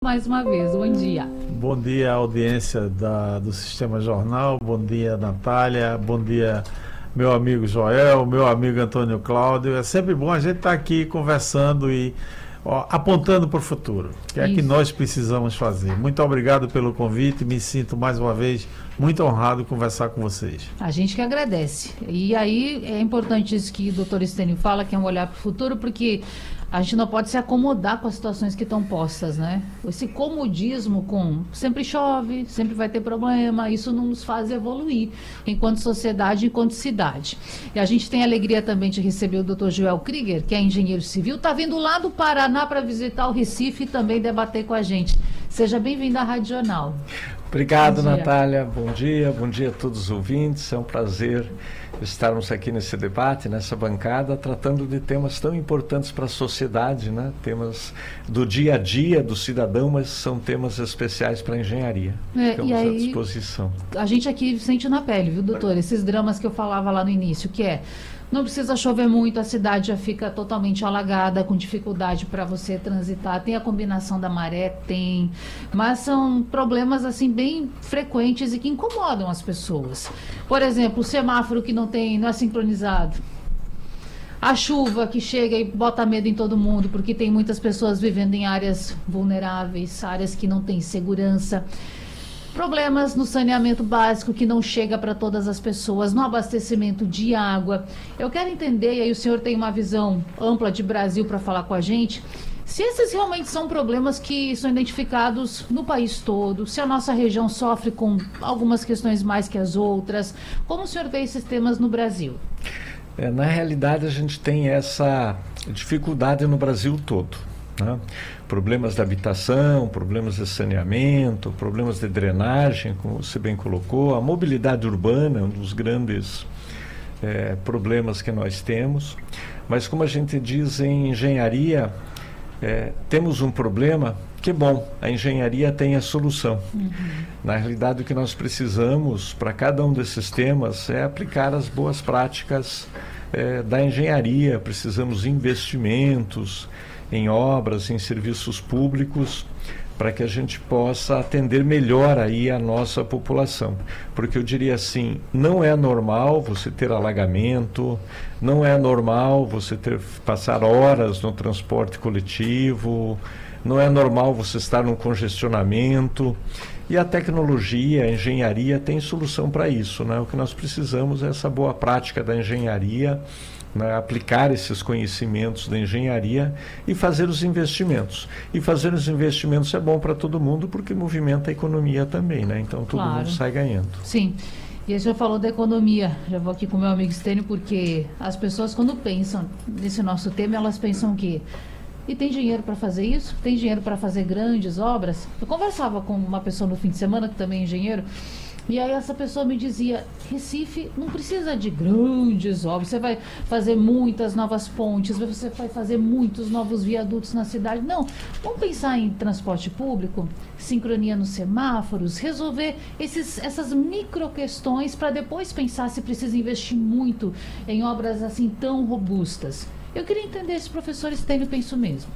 mais uma vez. Bom dia. Bom dia, audiência do Sistema Jornal. Bom dia, Natália. Bom dia, meu amigo Joel, meu amigo Antônio Cláudio. É sempre bom a gente estar aqui conversando e apontando para o futuro, que é que nós precisamos fazer. Muito obrigado pelo convite, me sinto mais uma vez muito honrado em conversar com vocês. A gente que agradece. E aí é importante isso que o doutor Estênio fala, que é um olhar para o futuro, porque a gente não pode se acomodar com as situações que estão postas, né? Esse comodismo com sempre chove, sempre vai ter problema, isso não nos faz evoluir enquanto sociedade, enquanto cidade. E a gente tem a alegria também de receber o Dr. Joel Krieger, que é engenheiro civil, está vindo lá do Paraná para visitar o Recife e também debater com a gente. Seja bem-vindo à Rádio Jornal. Obrigado, Natália. Bom dia a todos os ouvintes. É um prazer estarmos aqui nesse debate, nessa bancada, tratando de temas tão importantes para a sociedade, né? Temas do dia a dia do cidadão, mas são temas especiais para a engenharia. Ficamos à disposição. A gente aqui sente na pele, viu, doutor? Esses dramas que eu falava lá no início, que é... Não precisa chover muito, a cidade já fica totalmente alagada, com dificuldade para você transitar. Tem a combinação da maré, tem. Mas são problemas assim bem frequentes e que incomodam as pessoas. Por exemplo, o semáforo que não é sincronizado. A chuva que chega e bota medo em todo mundo, porque tem muitas pessoas vivendo em áreas vulneráveis, áreas que não têm segurança. Problemas no saneamento básico que não chega para todas as pessoas, no abastecimento de água. Eu quero entender, e aí o senhor tem uma visão ampla de Brasil para falar com a gente, se esses realmente são problemas que são identificados no país todo, se a nossa região sofre com algumas questões mais que as outras, como o senhor vê esses temas no Brasil? Na realidade, a gente tem essa dificuldade no Brasil todo, né? Problemas de habitação, problemas de saneamento, problemas de drenagem, como você bem colocou, a mobilidade urbana é um dos grandes problemas que nós temos. Mas como a gente diz em engenharia, temos um problema, que bom, a engenharia tem a solução. Na realidade, o que nós precisamos para cada um desses temas é aplicar as boas práticas da engenharia. Precisamos de investimentos em obras, em serviços públicos, para que a gente possa atender melhor aí a nossa população. Porque eu diria assim, não é normal você ter alagamento, não é normal você passar horas no transporte coletivo, não é normal você estar num congestionamento. E a tecnologia, a engenharia tem solução para isso, né? O que nós precisamos é essa boa prática da engenharia, né? Aplicar esses conhecimentos da engenharia e fazer os investimentos. E fazer os investimentos é bom para todo mundo porque movimenta a economia também, né? Então todo mundo sai ganhando. Sim. E a gente falou da economia, já vou aqui com o meu amigo Estênio, porque as pessoas quando pensam nesse nosso tema, elas pensam que e tem dinheiro para fazer isso? Tem dinheiro para fazer grandes obras? Eu conversava com uma pessoa no fim de semana, que também é engenheiro, e aí essa pessoa me dizia, Recife não precisa de grandes obras, você vai fazer muitas novas pontes, você vai fazer muitos novos viadutos na cidade. Não, vamos pensar em transporte público, sincronia nos semáforos, resolver essas micro questões para depois pensar se precisa investir muito em obras assim tão robustas. Eu queria entender se o professor Estênio pensa o mesmo.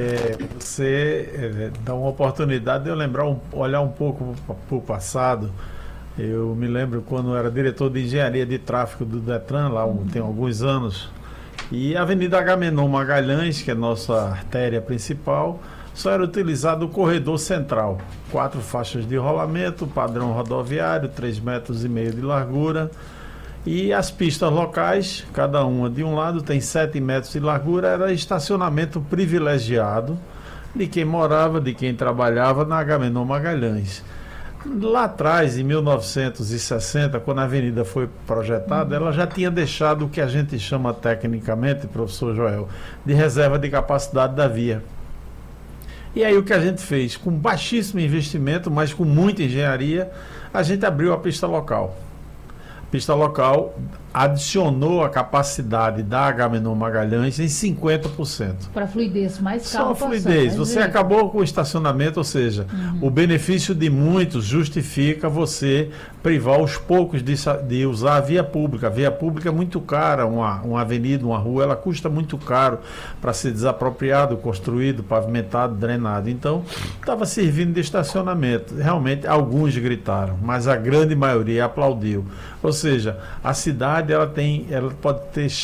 Você dá uma oportunidade de eu olhar um pouco para o passado. Eu me lembro quando eu era diretor de engenharia de tráfego do Detran, lá tem alguns anos, e a Avenida Agamenon Magalhães, que é a nossa artéria principal, só era utilizado o corredor central. 4 faixas de rolamento, padrão rodoviário, 3,5 metros de largura. E as pistas locais, cada uma de um lado, tem 7 metros de largura, era estacionamento privilegiado de quem morava, de quem trabalhava na Agamenon Magalhães. Lá atrás, em 1960, quando a avenida foi projetada, ela já tinha deixado o que a gente chama tecnicamente, professor Joel, de reserva de capacidade da via. E aí o que a gente fez? Com baixíssimo investimento, mas com muita engenharia, a gente abriu a pista local. Pista local adicionou a capacidade da Agamenon Magalhães em 50%. Para fluidez, mais carro Só fluidez. Você acabou com o estacionamento, ou seja, o benefício de muitos justifica você privar os poucos de usar a via pública. A via pública é muito cara, uma avenida, uma rua, ela custa muito caro para ser desapropriado, construído, pavimentado, drenado. Então, estava servindo de estacionamento. Realmente, alguns gritaram, mas a grande maioria aplaudiu. Ou seja, a cidade ela pode ter